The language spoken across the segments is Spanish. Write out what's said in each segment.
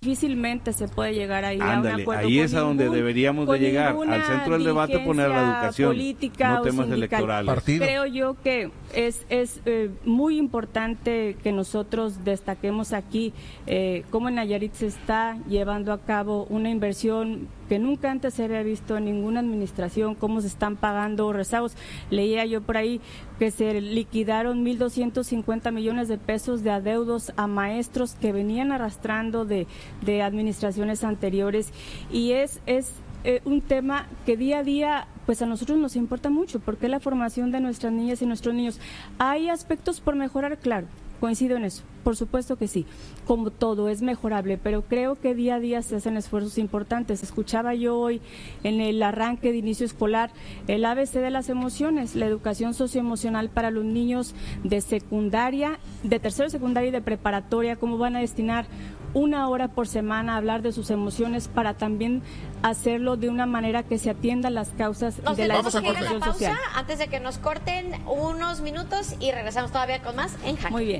difícilmente se puede llegar ahí a un Ándale, acuerdo. ahí es a donde deberíamos de llegar, al centro del debate poner la educación, política no temas electorales. Partido. Creo yo que es muy importante que nosotros destaquemos aquí cómo en Nayarit se está llevando a cabo una inversión que nunca antes se había visto en ninguna administración, cómo se están pagando rezagos. Leía yo por ahí que se liquidaron 1,250 millones de pesos de adeudos a maestros que venían arrastrando de administraciones anteriores, y es un tema que día a día pues a nosotros nos importa mucho, porque la formación de nuestras niñas y nuestros niños. Hay aspectos por mejorar, claro, coincido en eso, por supuesto que sí, como todo es mejorable, pero creo que día a día se hacen esfuerzos importantes. Escuchaba yo hoy en el arranque de inicio escolar el ABC de las emociones, la educación socioemocional para los niños de secundaria, de tercero de secundaria y de preparatoria, cómo van a destinar 1 hora por semana a hablar de sus emociones para también hacerlo de una manera que se atienda las causas de la exclusión social. Antes de que nos corten unos minutos y regresamos todavía con más en Jaque. Muy bien.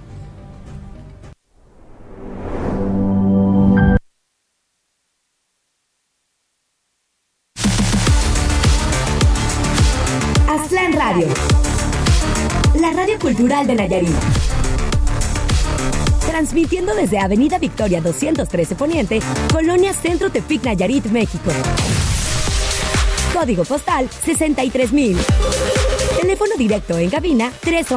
Aztlán Radio, la radio cultural de Nayarit. Transmitiendo desde Avenida Victoria 213 Poniente, Colonia Centro Tepic, Nayarit, México. Código postal 63,000. Teléfono directo en cabina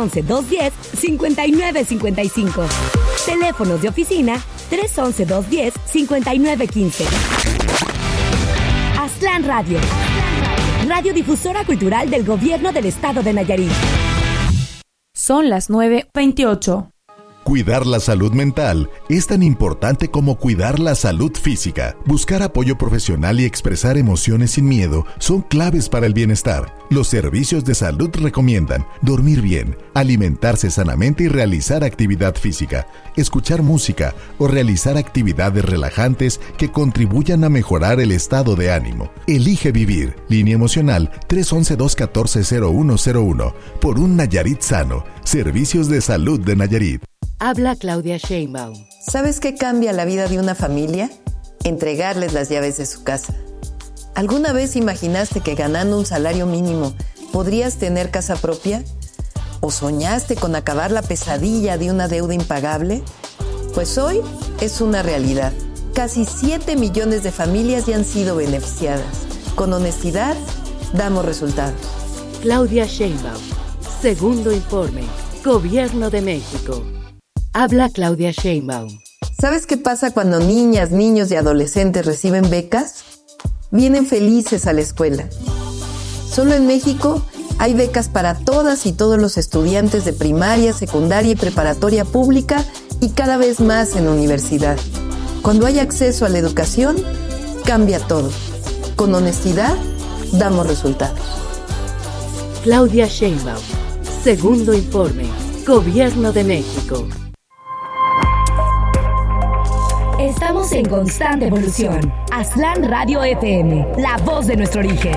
311-210-5955. Teléfonos de oficina 311-210-5915. Aztlán Radio. Radiodifusora cultural del Gobierno del Estado de Nayarit. Son las 9:28. Cuidar la salud mental es tan importante como cuidar la salud física. Buscar apoyo profesional y expresar emociones sin miedo son claves para el bienestar. Los servicios de salud recomiendan dormir bien, alimentarse sanamente y realizar actividad física, escuchar música o realizar actividades relajantes que contribuyan a mejorar el estado de ánimo. Elige vivir. Línea emocional 311-214-0101. Por un Nayarit sano. Servicios de salud de Nayarit. Habla Claudia Sheinbaum. ¿Sabes qué cambia la vida de una familia? Entregarles las llaves de su casa. ¿Alguna vez imaginaste que ganando un salario mínimo podrías tener casa propia? ¿O soñaste con acabar la pesadilla de una deuda impagable? Pues hoy es una realidad. Casi 7 millones de familias ya han sido beneficiadas. Con honestidad, damos resultados. Claudia Sheinbaum. Segundo informe. Gobierno de México. Habla Claudia Sheinbaum. ¿Sabes qué pasa cuando niñas, niños y adolescentes reciben becas? Vienen felices a la escuela. Solo en México hay becas para todas y todos los estudiantes de primaria, secundaria y preparatoria pública y cada vez más en universidad. Cuando hay acceso a la educación, cambia todo. Con honestidad, damos resultados. Claudia Sheinbaum. Segundo informe. Gobierno de México. Estamos en constante evolución. Aztlán Radio FM, la voz de nuestro origen.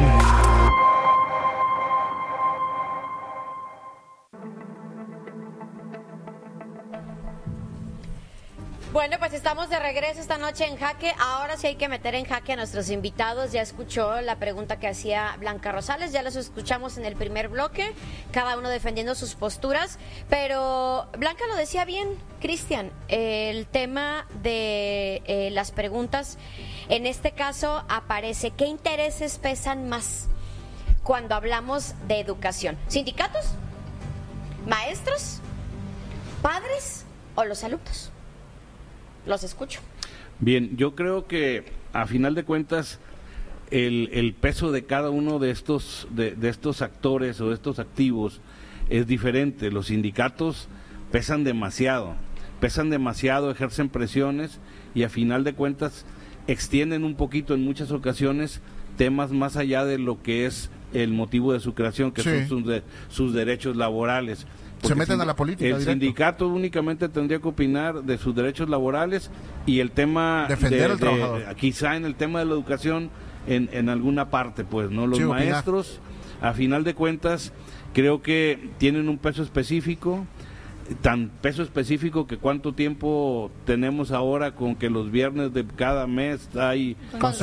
Bueno, pues estamos de regreso esta noche en Jaque. Ahora sí hay que meter en jaque a nuestros invitados. Ya escuchó la pregunta que hacía Blanca Rosales, ya los escuchamos en el primer bloque, cada uno defendiendo sus posturas. Pero Blanca lo decía bien, Cristian, el tema de las preguntas, en este caso aparece, ¿qué intereses pesan más cuando hablamos de educación? ¿Sindicatos? ¿Maestros? ¿Padres? ¿O los alumnos? Los escucho. Bien, yo creo que a final de cuentas el peso de cada uno de estos actores o de estos activos es diferente. Los sindicatos pesan demasiado, ejercen presiones y a final de cuentas extienden un poquito en muchas ocasiones temas más allá de lo que es el motivo de su creación, que son sus derechos laborales. Se meten a la política. El sindicato únicamente tendría que opinar de sus derechos laborales y el tema defender al trabajador. Quizá en el tema de la educación en alguna parte, pues, ¿no? Los maestros, a final de cuentas, creo que tienen un peso específico. tan peso específico que cuánto tiempo tenemos ahora con que los viernes de cada mes hay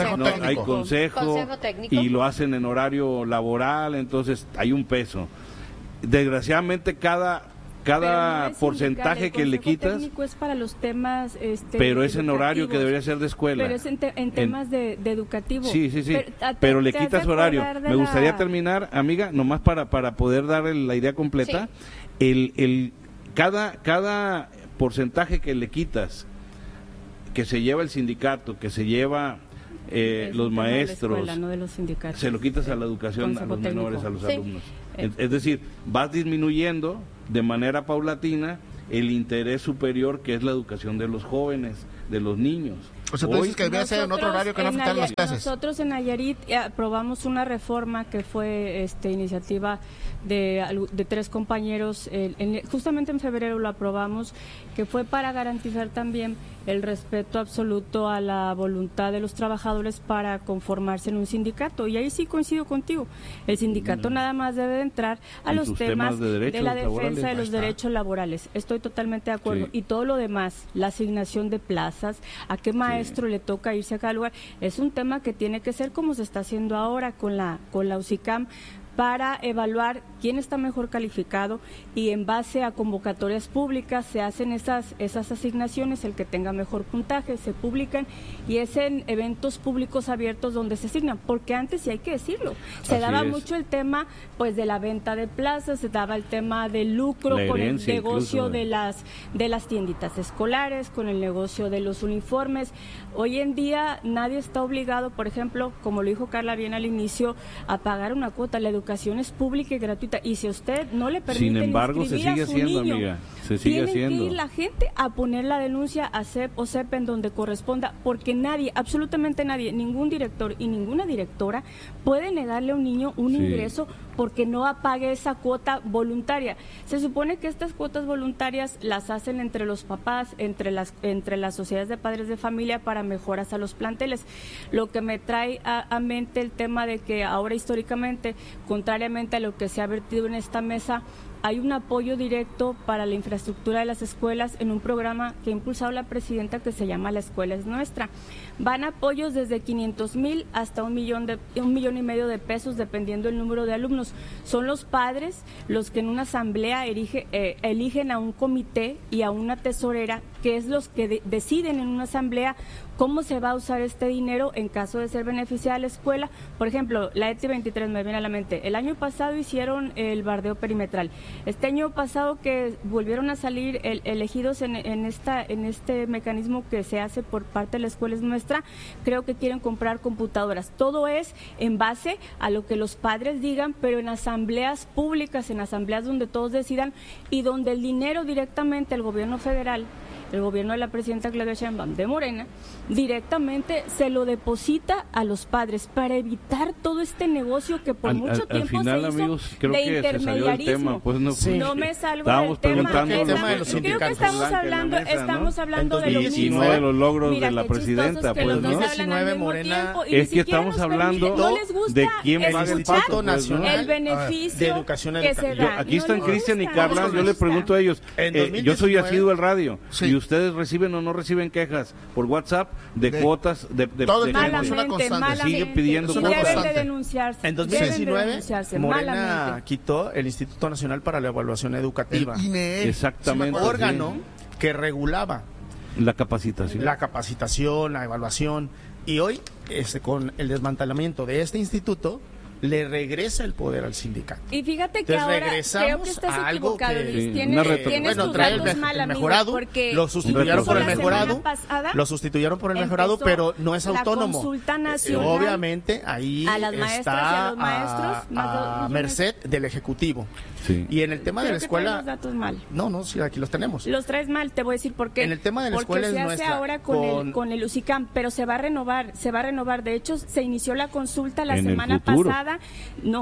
consejo técnico y lo hacen en horario laboral, entonces hay un peso. Desgraciadamente cada no porcentaje que le quitas, técnico es para los temas pero es en horario que debería ser de escuela, pero es en temas de educativo. Sí, pero le quitas horario. Me gustaría terminar, amiga, nomás para poder dar la idea completa. Sí. Cada porcentaje que le quitas, que se lleva el sindicato, que se lleva los maestros, de la escuela, no de los sindicatos, se lo quitas a la educación, a los menores, a los alumnos. Es decir, vas disminuyendo de manera paulatina el interés superior que es la educación de los jóvenes, de los niños. O sea, tú dices que debería ser en otro horario que no afectar las clases. Nosotros en Nayarit aprobamos una reforma que fue iniciativa de 3 compañeros, justamente en febrero lo aprobamos, que fue para garantizar también el respeto absoluto a la voluntad de los trabajadores para conformarse en un sindicato. Y ahí sí coincido contigo, el sindicato nada más debe entrar a los temas de la defensa de los derechos laborales. Estoy totalmente de acuerdo. Y todo lo demás, la asignación de plazas, a qué maestro le toca irse a cada lugar, es un tema que tiene que ser como se está haciendo ahora con la UCICAM, para evaluar quién está mejor calificado y en base a convocatorias públicas se hacen esas asignaciones, el que tenga mejor puntaje se publican y es en eventos públicos abiertos donde se asignan, porque antes, y hay que decirlo, se daba mucho el tema pues de la venta de plazas, se daba el tema del lucro con el negocio de las tienditas escolares, con el negocio de los uniformes. Hoy en día nadie está obligado, por ejemplo, como lo dijo Carla bien al inicio, a pagar una cuota. La educación es pública y gratuita, y si a usted no le permite, sin embargo, se sigue haciendo, amiga, se sigue haciendo. Que ir la gente a poner la denuncia a CEP o CEP en donde corresponda, porque nadie, absolutamente nadie, ningún director y ninguna directora puede negarle a un niño un ingreso porque no pague esa cuota voluntaria. Se supone que estas cuotas voluntarias las hacen entre los papás, entre las sociedades de padres de familia para mejoras a los planteles. Lo que me trae a mente el tema de que ahora históricamente, contrariamente a lo que se ha vertido en esta mesa, hay un apoyo directo para la infraestructura de las escuelas en un programa que ha impulsado la presidenta que se llama La Escuela es Nuestra. Van apoyos desde 500,000 hasta 1,5 de pesos dependiendo del número de alumnos. Son los padres los que en una asamblea eligen a un comité y a una tesorera, que es los que deciden en una asamblea cómo se va a usar este dinero en caso de ser beneficiada a la escuela. Por ejemplo, la ETI 23 me viene a la mente. El año pasado hicieron el bardeo perimetral. Este año pasado que volvieron a salir elegidos en este mecanismo que se hace por parte de la Escuela es Nuestra, creo que quieren comprar computadoras. Todo es en base a lo que los padres digan, pero en asambleas públicas, en asambleas donde todos decidan y donde el dinero directamente el gobierno federal, el gobierno de la presidenta Claudia Sheinbaum de Morena, directamente se lo deposita a los padres para evitar todo este negocio que por mucho tiempo final, se hizo, amigos, creo de que intermediarismo. Se salió el tema, pues no me salgo del tema. El tema de los Creo que estamos hablando de lo mismo. Y no de los logros de la presidenta, pues, ¿no? 19 Morena. Es que estamos hablando de quién va a Instituto Nacional el beneficio de Educación que se da. Aquí están Cristian y Carla, yo le pregunto a ellos, yo soy asiduo al radio, y ustedes reciben o no reciben quejas por WhatsApp de cuotas de malamente, siguen pidiendo deben de denunciarse. En 2019 Morena quitó el Instituto Nacional para la Evaluación Educativa, exactamente, órgano que regulaba la capacitación, la evaluación, y hoy con el desmantelamiento de este instituto le regresa el poder al sindicato. Y fíjate que entonces, ahora creo que estás equivocado, Luis. Tienes tus datos mal, amigo, porque lo sustituyeron por el mejorado, pasada, pero no es autónomo. La consulta nacional, obviamente ahí a las maestras y a los maestros, a merced del Ejecutivo. Sí. Y en el tema de la escuela, los datos mal. No, sí, aquí los tenemos. Los traes mal, te voy a decir por qué. En el tema de la escuela es nuestra. Porque se hace ahora con el UCICAM, pero se va a renovar. De hecho, se inició la consulta la semana pasada. No,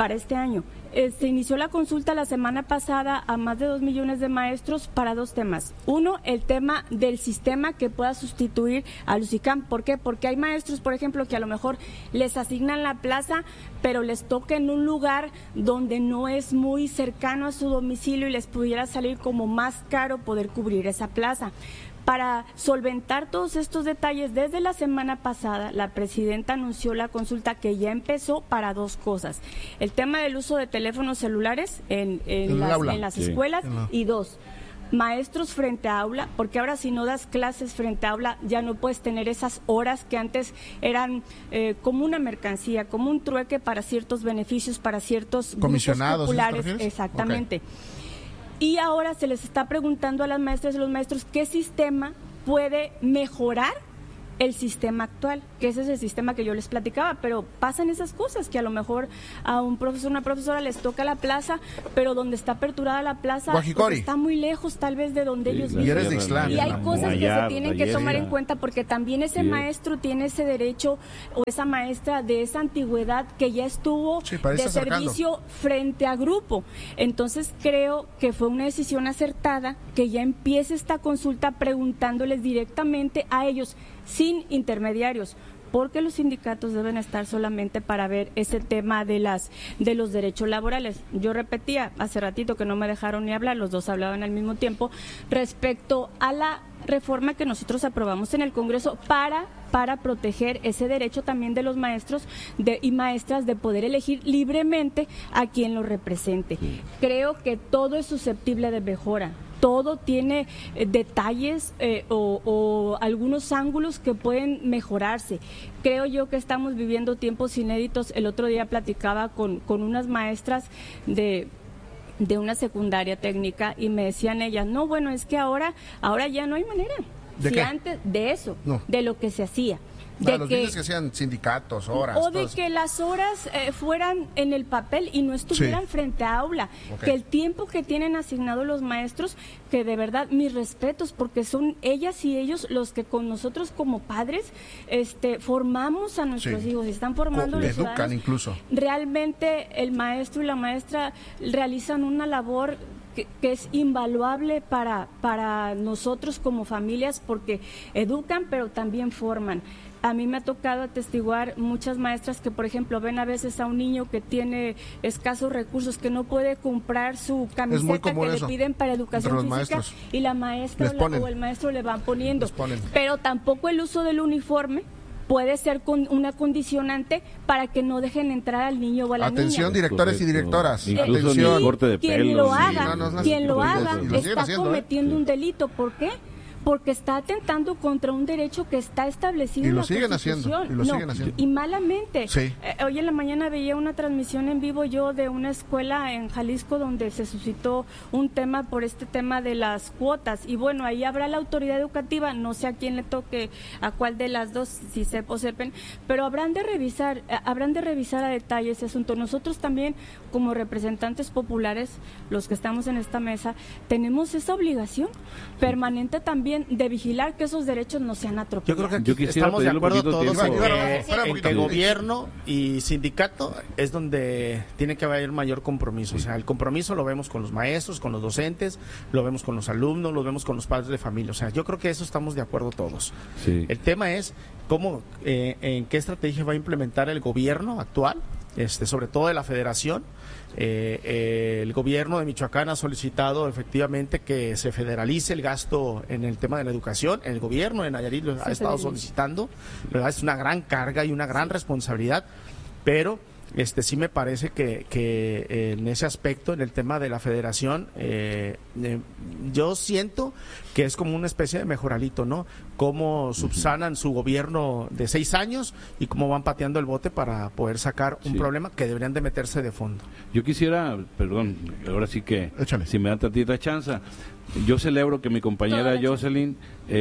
para este año. Se inició la consulta la semana pasada a más de 2 millones de maestros para 2 temas. Uno, el tema del sistema que pueda sustituir a Lucicam. ¿Por qué? Porque hay maestros, por ejemplo, que a lo mejor les asignan la plaza, pero les toca en un lugar donde no es muy cercano a su domicilio y les pudiera salir como más caro poder cubrir esa plaza. Para solventar todos estos detalles, desde la semana pasada, la presidenta anunció la consulta que ya empezó para 2 cosas. El tema del uso de teléfonos celulares en las escuelas, y 2, maestros frente a aula, porque ahora si no das clases frente a aula ya no puedes tener esas horas que antes eran como una mercancía, como un trueque para ciertos beneficios, para ciertos comisionados populares. Exactamente. Okay. Y ahora se les está preguntando a las maestras y los maestros qué sistema puede mejorar el sistema actual, que ese es el sistema que yo les platicaba, pero pasan esas cosas, que a lo mejor a un profesor, una profesora les toca la plaza, pero donde está aperturada la plaza pues está muy lejos tal vez de donde ellos viven. Y eres de Ixtlán. Y hay cosas que se tienen que tomar en cuenta, porque también ese maestro tiene ese derecho, o esa maestra de esa antigüedad que ya estuvo de servicio frente a grupo. Entonces creo que fue una decisión acertada que ya empiece esta consulta preguntándoles directamente a ellos, sin intermediarios, porque los sindicatos deben estar solamente para ver ese tema de los derechos laborales. Yo repetía hace ratito que no me dejaron ni hablar, los dos hablaban al mismo tiempo, respecto a la reforma que nosotros aprobamos en el Congreso para proteger ese derecho también de los maestros y maestras de poder elegir libremente a quien los represente. Creo que todo es susceptible de mejora. Todo tiene detalles o algunos ángulos que pueden mejorarse. Creo yo que estamos viviendo tiempos inéditos. El otro día platicaba con unas maestras de una secundaria técnica y me decían ellas, no, bueno, es que ahora ya no hay manera. ¿De qué? Antes de eso, de lo que se hacía. De los niños que sean sindicatos, horas. O de que las horas fueran en el papel y no estuvieran frente a aula. Okay. Que el tiempo que tienen asignado los maestros, que de verdad mis respetos, porque son ellas y ellos los que con nosotros como padres formamos a nuestros hijos, y están formando los educan ciudadanos. Incluso. Realmente el maestro y la maestra realizan una labor que es invaluable para nosotros como familias, porque educan pero también forman. A mí me ha tocado atestiguar muchas maestras que, por ejemplo, ven a veces a un niño que tiene escasos recursos, que no puede comprar su camiseta que le piden para educación física, y la maestra o el maestro le van poniendo. Pero tampoco el uso del uniforme puede ser una condicionante para que no dejen entrar al niño o a la niña. Atención, directores y directoras. Atención, corte de pelo. Quien lo haga está cometiendo un delito. ¿Por qué? Porque está atentando contra un derecho que está establecido en la Constitución. Y malamente. Sí. Hoy en la mañana veía una transmisión en vivo yo de una escuela en Jalisco donde se suscitó un tema por este tema de las cuotas. Y bueno, ahí habrá la autoridad educativa, no sé a quién le toque, a cuál de las dos, si sepa o sepan, pero habrán de revisar a detalle ese asunto. Nosotros también, como representantes populares, los que estamos en esta mesa, tenemos esa obligación permanente también de vigilar que esos derechos no sean atropellados. Yo creo que estamos de acuerdo todos en que gobierno y sindicato es donde tiene que haber mayor compromiso. O sea, el compromiso lo vemos con los maestros, con los docentes, lo vemos con los alumnos, lo vemos con los padres de familia. O sea, yo creo que eso estamos de acuerdo todos. Sí. El tema es cómo, en qué estrategia va a implementar el gobierno actual, sobre todo de la federación. El gobierno de Michoacán ha solicitado efectivamente que se federalice el gasto en el tema de la educación. El gobierno de Nayarit lo ha estado solicitando, ¿verdad? Es una gran carga y una gran responsabilidad, pero sí me parece que en ese aspecto, en el tema de la federación, yo siento que es como una especie de mejoralito, ¿no? Cómo subsanan su gobierno de 6 años y cómo van pateando el bote para poder sacar un problema que deberían de meterse de fondo. Yo quisiera, perdón, ahora sí que, si me dan tantita chance, yo celebro que mi compañera Jocelyn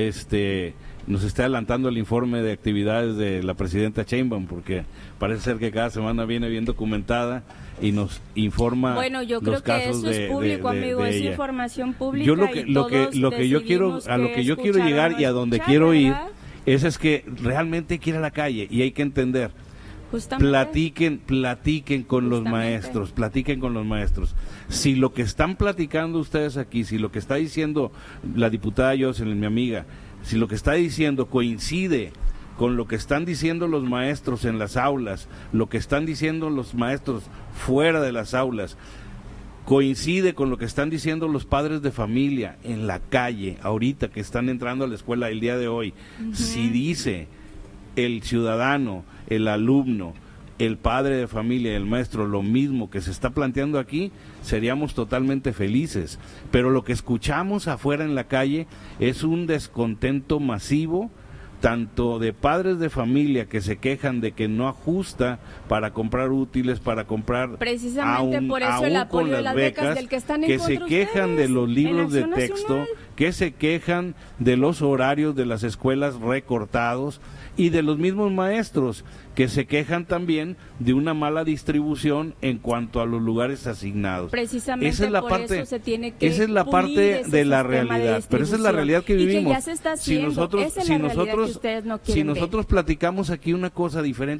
nos esté adelantando el informe de actividades de la presidenta Sheinbaum, porque parece ser que cada semana viene bien documentada y nos informa. Bueno, yo creo que eso es público, amigo, es información pública. Yo lo que yo quiero, a lo que yo quiero llegar y a donde quiero ir es que realmente hay que ir a la calle y hay que entender. Justamente. Platiquen con los maestros, platiquen con los maestros. Si lo que están platicando ustedes aquí, si lo que está diciendo la diputada Jocelyn, mi amiga, si lo que está diciendo coincide con lo que están diciendo los maestros en las aulas, lo que están diciendo los maestros fuera de las aulas, coincide con lo que están diciendo los padres de familia en la calle, ahorita que están entrando a la escuela el día de hoy, si dice el ciudadano, el alumno, el padre de familia, el maestro, lo mismo que se está planteando aquí, seríamos totalmente felices. Pero lo que escuchamos afuera en la calle es un descontento masivo, tanto de padres de familia que se quejan de que no ajusta para comprar útiles, para comprar precisamente por eso el apoyo de las becas del que están en contra, que se quejan de los libros de texto, nacional, que se quejan de los horarios de las escuelas recortados y de los mismos maestros que se quejan también de una mala distribución en cuanto a los lugares asignados. Precisamente esa es la por parte, eso se tiene que esa es la parte de la realidad, pero esa es la realidad que vivimos. Y que ya se está haciendo. Si nosotros platicamos aquí una cosa diferente